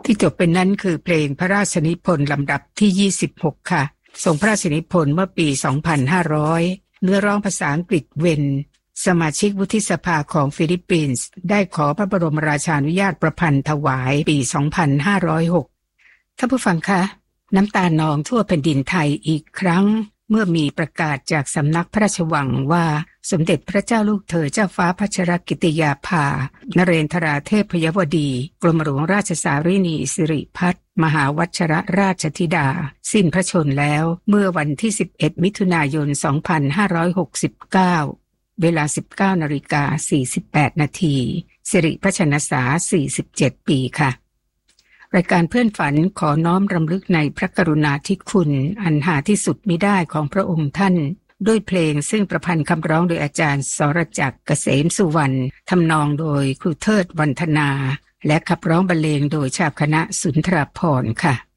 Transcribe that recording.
ที่จบเป็นนั้นคือเพลงพระราชนิพนธ์ลำดับที่26ค่ะทรงพระราชนิพนธ์เมื่อปี 2500 เนื้อร้องภาษาอังกฤษเวนสมาชิกวุฒิสภาของฟิลิปปินส์ได้ขอพระบรมราชานุญาตประพันธ์ถวายปี 2506 ท่านผู้ฟังคะน้ำตานองทั่วแผ่นดินไทยอีกครั้งเมื่อมีประกาศจากสำนักพระราชวังว่าสมเด็จพระเจ้าลูกเธอเจ้าฟ้าพัชรกิติยาภานเรนทราเทพยวดีกรมหลวงราชสารินีสิริพัฒน์มหาวัชรราชธิดาสิ้นพระชนม์แล้วเมื่อวันที่11มิถุนายน2569เวลา 19:48 นาทีสิริพระชนษา47 ปีค่ะรายการเพื่อนฝันขอน้อมรำลึกในพระกรุณาธิคุณอันหาที่สุดมิได้ของพระองค์ท่านด้วยเพลงซึ่งประพันธ์คำร้องโดยอาจารย์สรจักรเกษมสุวรรณทำนองโดยครูเทิดวรรธนาและขับร้องบรรเลงโดยชาวคณะสุนทรภรณ์ค่ะ